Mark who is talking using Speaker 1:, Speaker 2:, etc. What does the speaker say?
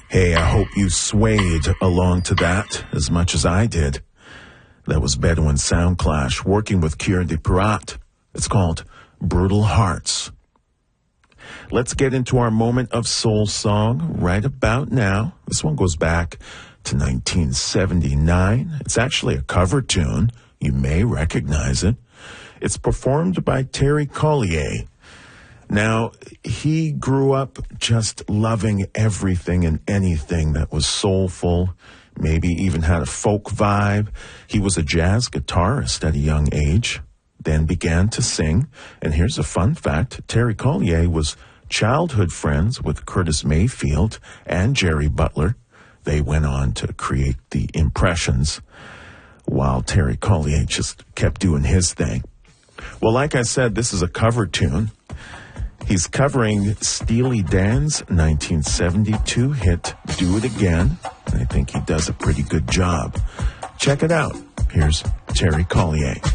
Speaker 1: Hey, I hope you swayed along to that as much as I did. That was Bedouin Soundclash working with Cœur de Pirate. It's called Brutal Hearts. Let's get into our moment of soul song right about now. This one goes back to 1979. It's actually a cover tune. You may recognize it. It's performed by Terry Collier. Now, he grew up just loving everything and anything that was soulful, maybe even had a folk vibe. He was a jazz guitarist at a young age, then began to sing. And here's a fun fact. Terry Collier was childhood friends with Curtis Mayfield and Jerry Butler. They went on to create the Impressions, while Terry Collier just kept doing his thing. Well, like I said, this is a cover tune. He's covering Steely Dan's 1972 hit, Do It Again. And I think he does a pretty good job. Check it out. Here's Terry Collier.